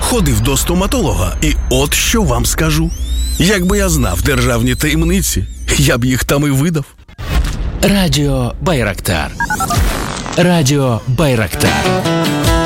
ходив до стоматолога, і от що вам скажу. Якби я знав державні таємниці, я б їх там і видав. Радіо Байрактар. Радіо Байрактар.